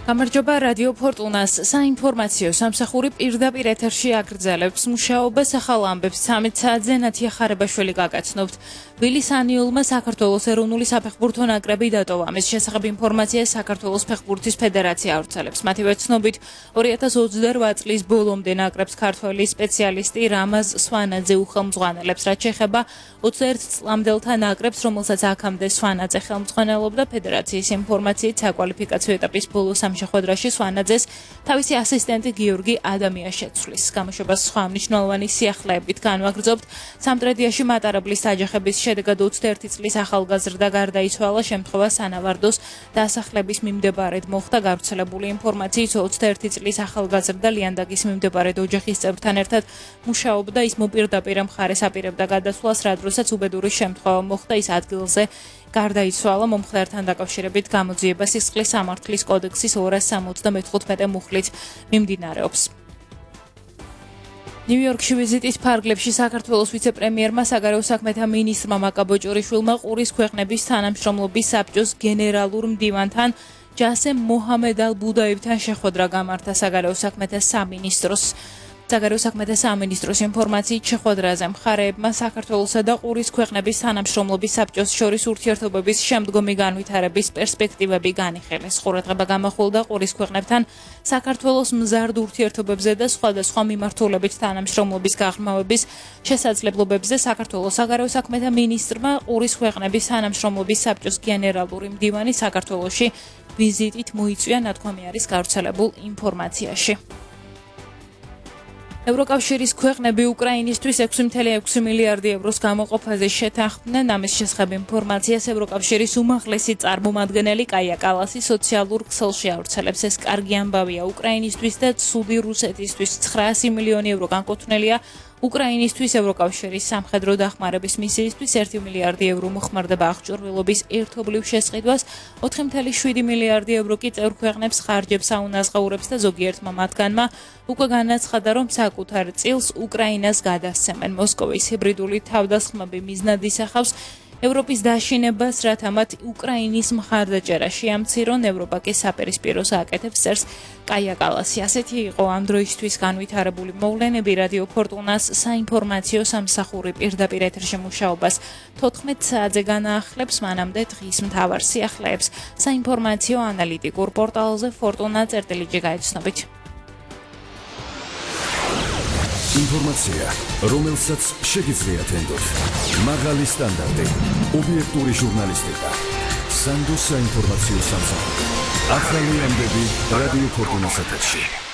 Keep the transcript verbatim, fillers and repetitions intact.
გამარჯობა რადიო ფორტუნას საინფორმაციო სამსახური პირდაპირ ეთერში აგრძელებს მუშაობას ახალ ამბებს ცამეტ საათზე ნათია ხარებაშვილი გაგაცნობთ. ვილის ანიულმა საქართველოს ეროვნული საფეხბურთო ნაკრები დატოვა. ამის შესახებ ინფორმაცია საქართველოს ფეხბურთის ფედერაცია ავრცელებს. მათივე ცნობით ორი ათას ოცდარვა წლის ბოლომდე ნაკრებს ქართველი სპეციალისტი რამაზ სვანაძე უხელმძღვანელებს, რაც შეეხება ოცდაერთ წლამდელთა ნაკრებს, რომელსაც აქამდე სვანაძე ხელმძღვანელობდა. ფედერაციის ინფორმაციით საკვალიფიკაციო ეტაპის ბოლო შეხვედრაში სვანაძეს თავისი ასისტენტი გიორგი ადამია შეცვლის. გამოშვებას სხვა მნიშვნელოვანი სიახლეებით განვაგრძობთ. სამტრედიაში მატარებლის აჯახების შედეგად ოცდაერთი წლის ახალგაზრდა გარდაიცვალა. შემთხვევა სანავარდოს დასახლების მიმდებარედ მოხდა. გავრცელებული ინფორმაციით ოცდაერთი წლის ახალგაზრდა ლიანდაგის მიმდებარედ ოჯახის წევრთან ერთად მუშაობდა. ის მოპირდაპირ მხარეს აპირებდა გადასვლას, რა დროსაც უბედური შემთხვევა მოხდა, ის ადგილზე გარდაიცვალა. მომხდართან დაკავშირებით გამოძიება სისხლის სამართლის კოდექსის ორას სამოცდამოთხმეტე მუხლით მიმდინარეობს. ნიუ-იორკში ვიზიტის ფარგლებში საქართველოს ვიცე-პრემიერმა საგარეო საქმეთა მინისტრმა მაკა ბოჭორიშვილმა ყურის ქვეყნების თანამშრომლობის საბჭოს გენერალურ მდივანთან ჯასემ მოჰამედ ალ-ბუდაევთან შეხვედრა გამართა. საგარეო საქმეთა სამინისტროს საგარეო საქმეთა სამინისტროს ინფორმაციით შეხვედრაზე მხარეებმა საქართველოსა და ყურის ქვეყნების თანამშრომლობის საბჭოს შორის ურთიერთობების შემდგომი განვითარების პერსპექტივები განიხილეს. ყურადღება გამახვილდა ყურის ქვეყნებთან საქართველოს მზარდ ურთიერთობებზე და სხვადასხვა მიმართულებით თანამშრომლობის გაღრმავების შესაძლებლობებზე. საქართველოს საგარეო საქმეთა მინისტრმა ყურის ქვეყნების თანამშრომლობის საბჭოს გენერალური მდივანი საქართველოში ვიზიტით მოიწვია, ნათქვამი არის გავრცელებულ ინფორმაციაში. ევროკავშირის ქვეყნები უკრაინისთვის ექვსი წუთი ექვსი მილიარდი ევროს გამოყოფაზე შეთანხმდნენ. ამის შესახებ ინფორმაციას ევროკავშირის უმაღლესი წარმომადგენელი კაია კალასი სოციალურ ქსელში ავრცელებს. ეს კარგი ამბავია უკრაინისთვის და ცუდი რუსეთისთვის. ცხრაასი მილიონი ევრო განკუთვნილია უკრაინისთვის. ევროკავშირის სამხედრო დახმარების მისიისთვის ერთი მილიარდი ევრო მოხმარდება აღჭურვილობის ერთობლივ შესყიდვას, ოთხი წუთი შვიდი მილიარდი ევრო კი წევრ ქვეყნებს ხარჯებს აუნაზღაურებს და ზოგიერთმა მათგანმა უკვე განაცხადა, რომ საკუთარ წილს უკრაინას გადასცემენ. მოსკოვის ჰიბრიდული თავდასხმები მიზნად ისახავს ევროპის დაშინებას, რათა მათ უკრაინის მხარდაჭერა შეამცირონ. ევროპა კი საპირისპიროს აკეთებს, წერს კაია კალასი. ასეთი იყო ამ დროისთვის განვითარებული მოვლენები. რადიო ფორტუნას საინფორმაციო სამსახური პირდაპირ ეთერში მუშაობას თოთხმეტ საათზე განაახლებს. მანამდე დღის მთავარ სიახლეებს საინფორმაციო ანალიტიკურ პორტალზე ფორტუნა წერტილი ჯი გაიცნობით. ინფორმაცია, რომელსაც შეგიძლიათ ენდოთ. მაღალი სტანდარტი, ობიექტური ჟურნალისტიკა. სანდოს საინფორმაციო სამსახური. ახალი ამბები რადიო ფორტუნას ეთერში.